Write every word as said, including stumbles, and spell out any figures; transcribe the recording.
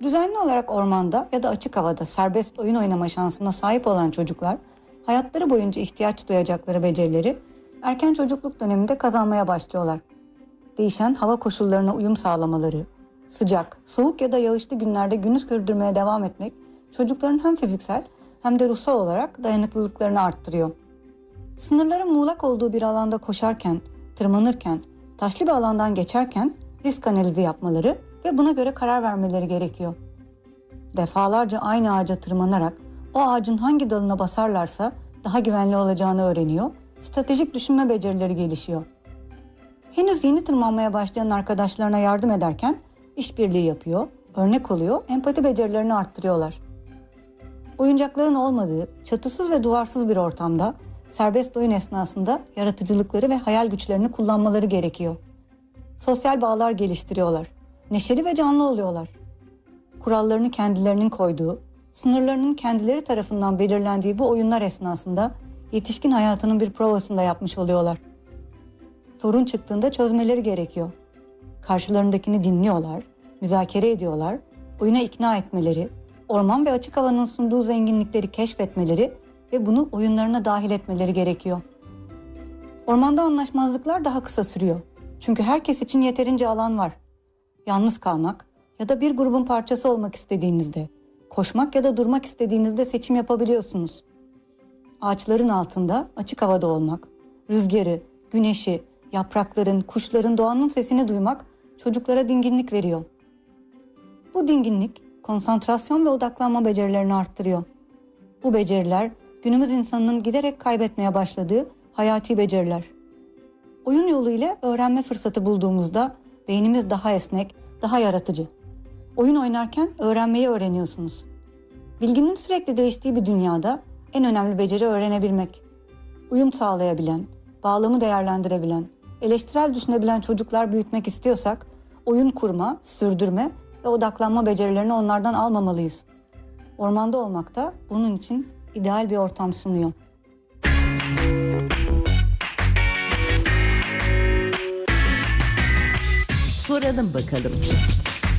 Düzenli olarak ormanda ya da açık havada serbest oyun oynama şansına sahip olan çocuklar, hayatları boyunca ihtiyaç duyacakları becerileri erken çocukluk döneminde kazanmaya başlıyorlar. Değişen hava koşullarına uyum sağlamaları, sıcak, soğuk ya da yağışlı günlerde günü sürdürmeye devam etmek, çocukların hem fiziksel hem de ruhsal olarak dayanıklılıklarını arttırıyor. Sınırların muğlak olduğu bir alanda koşarken, tırmanırken, taşlı bir alandan geçerken risk analizi yapmaları ve buna göre karar vermeleri gerekiyor. Defalarca aynı ağaca tırmanarak o ağacın hangi dalına basarlarsa daha güvenli olacağını öğreniyor, stratejik düşünme becerileri gelişiyor. Henüz yeni tırmanmaya başlayan arkadaşlarına yardım ederken işbirliği yapıyor, örnek oluyor, empati becerilerini arttırıyorlar. Oyuncakların olmadığı, çatısız ve duvarsız bir ortamda serbest oyun esnasında yaratıcılıkları ve hayal güçlerini kullanmaları gerekiyor. Sosyal bağlar geliştiriyorlar, neşeli ve canlı oluyorlar. Kurallarını kendilerinin koyduğu, sınırlarının kendileri tarafından belirlendiği bu oyunlar esnasında yetişkin hayatının bir provasında yapmış oluyorlar. Sorun çıktığında çözmeleri gerekiyor. Karşılarındakini dinliyorlar, müzakere ediyorlar, oyuna ikna etmeleri, orman ve açık havanın sunduğu zenginlikleri keşfetmeleri ve bunu oyunlarına dahil etmeleri gerekiyor. Ormanda anlaşmazlıklar daha kısa sürüyor. Çünkü herkes için yeterince alan var. Yalnız kalmak ya da bir grubun parçası olmak istediğinizde, koşmak ya da durmak istediğinizde seçim yapabiliyorsunuz. Ağaçların altında açık havada olmak, rüzgarı, güneşi, yaprakların, kuşların, doğanın sesini duymak çocuklara dinginlik veriyor. Bu dinginlik konsantrasyon ve odaklanma becerilerini arttırıyor. Bu beceriler günümüz insanının giderek kaybetmeye başladığı hayati beceriler. Oyun yoluyla öğrenme fırsatı bulduğumuzda beynimiz daha esnek, daha yaratıcı. Oyun oynarken öğrenmeyi öğreniyorsunuz. Bilginin sürekli değiştiği bir dünyada en önemli beceri öğrenebilmek. Uyum sağlayabilen, bağlamı değerlendirebilen, eleştirel düşünebilen çocuklar büyütmek istiyorsak, oyun kurma, sürdürme ve odaklanma becerilerini onlardan almamalıyız. Ormanda olmak da bunun için ideal bir ortam sunuyor. Soralım bakalım.